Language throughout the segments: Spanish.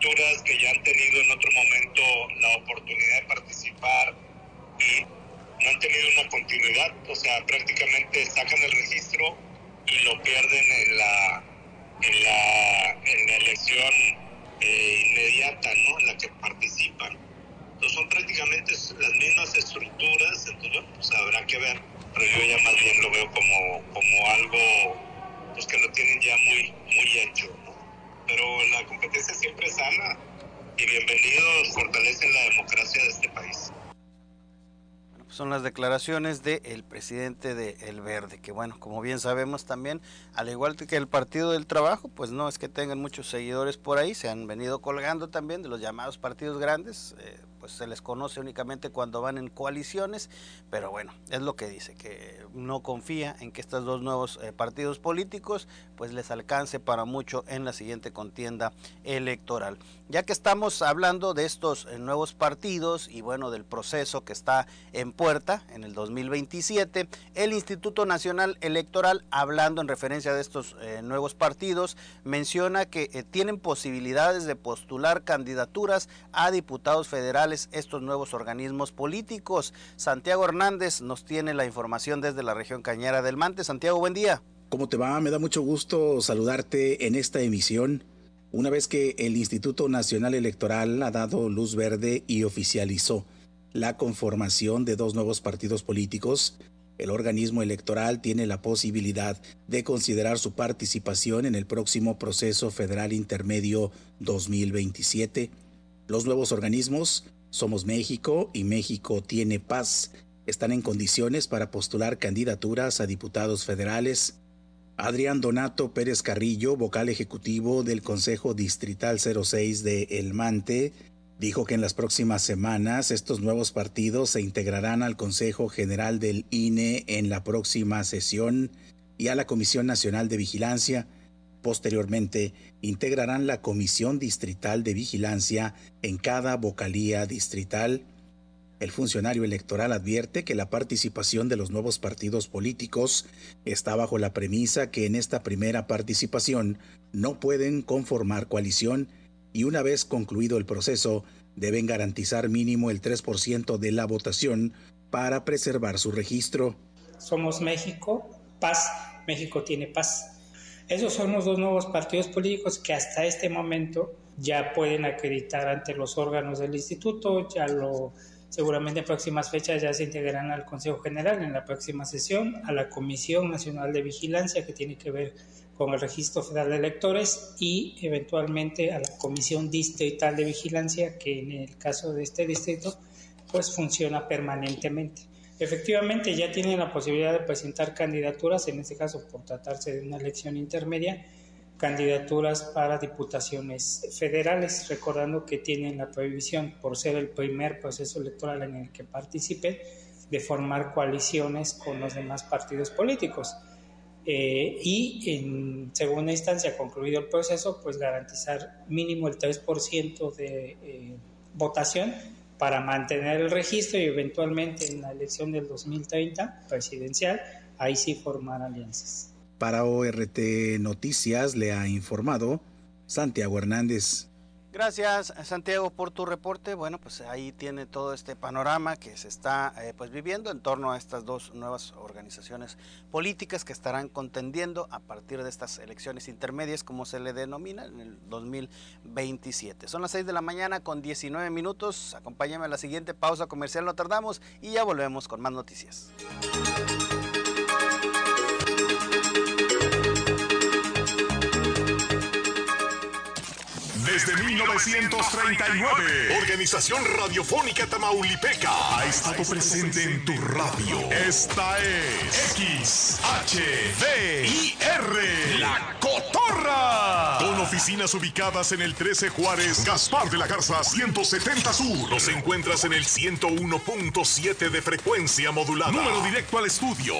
estructuras que ya han tenido en otro momento la oportunidad de participar y no han tenido una continuidad, o sea, prácticamente sacan el registro y lo pierden en la elección inmediata, ¿no?, en la que participan. Entonces son prácticamente las mismas estructuras, entonces bueno, pues habrá que ver, pero yo ya más bien lo veo como algo pues que lo tienen ya muy hecho, ¿no? Pero la competencia siempre es sana y bienvenidos, fortalecen la democracia de este país. Son las declaraciones del presidente de El Verde, que bueno, como bien sabemos también, al igual que el Partido del Trabajo, pues no es que tengan muchos seguidores por ahí, se han venido colgando también de los llamados partidos grandes, pues se les conoce únicamente cuando van en coaliciones, pero bueno, es lo que dice, que no confía en que estos dos nuevos partidos políticos pues les alcance para mucho en la siguiente contienda electoral. Ya que estamos hablando de estos nuevos partidos y bueno, del proceso que está en puerta en el 2027, el Instituto Nacional Electoral, hablando en referencia de estos nuevos partidos, menciona que tienen posibilidades de postular candidaturas a diputados federales estos nuevos organismos políticos. Santiago Hernández nos tiene la información desde la región Cañera del Mante. Santiago, buen día. ¿Cómo te va? Me da mucho gusto saludarte en esta emisión. Una vez que el Instituto Nacional Electoral ha dado luz verde y oficializó la conformación de dos nuevos partidos políticos, el organismo electoral tiene la posibilidad de considerar su participación en el próximo proceso federal intermedio 2027. Los nuevos organismos, Somos México y México Tiene Paz, están en condiciones para postular candidaturas a diputados federales. Adrián Donato Pérez Carrillo, vocal ejecutivo del Consejo Distrital 06 de El Mante, dijo que en las próximas semanas estos nuevos partidos se integrarán al Consejo General del INE en la próxima sesión y a la Comisión Nacional de Vigilancia. Posteriormente, integrarán la Comisión Distrital de Vigilancia en cada vocalía distrital. El funcionario electoral advierte que la participación de los nuevos partidos políticos está bajo la premisa que en esta primera participación no pueden conformar coalición y una vez concluido el proceso deben garantizar mínimo el 3% de la votación para preservar su registro. Somos México, Paz, México Tiene Paz. Esos son los dos nuevos partidos políticos que hasta este momento ya pueden acreditar ante los órganos del instituto, seguramente en próximas fechas ya se integrarán al Consejo General en la próxima sesión, a la Comisión Nacional de Vigilancia que tiene que ver con el Registro Federal de Electores y eventualmente a la Comisión Distrital de Vigilancia que en el caso de este distrito pues funciona permanentemente. Efectivamente ya tienen la posibilidad de presentar candidaturas, en este caso por tratarse de una elección intermedia, candidaturas para diputaciones federales, recordando que tienen la prohibición, por ser el primer proceso electoral en el que participen, de formar coaliciones con los demás partidos políticos. Y en segunda instancia, concluido el proceso, pues garantizar mínimo el 3% de votación para mantener el registro y eventualmente en la elección del 2030 presidencial, ahí sí formar alianzas. Para ORT Noticias le ha informado Santiago Hernández. Gracias, Santiago, por tu reporte. Bueno, pues ahí tiene todo este panorama que se está pues viviendo en torno a estas dos nuevas organizaciones políticas que estarán contendiendo a partir de estas elecciones intermedias, como se le denomina, en el 2027. Son las 6 de la mañana con 19 minutos. Acompáñame a la siguiente pausa comercial, no tardamos y ya volvemos con más noticias. Desde 1939, Organización Radiofónica Tamaulipeca ha estado presente en tu radio. Esta es XHDIR, La Cotorra. Con oficinas ubicadas en el 13 Juárez, Gaspar de la Garza 170 Sur. Nos encuentras en el 101.7 de frecuencia modulada. Número directo al estudio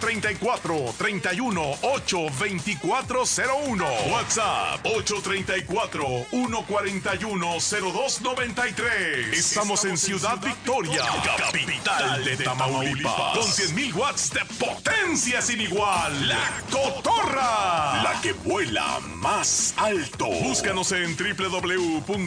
834-318-2401. WhatsApp 834-141-0293. Estamos en Ciudad Victoria, capital de Tamaulipas, con 100,000 watts de potencia sin igual. La Cotorra, la que vuela más alto. Búscanos en www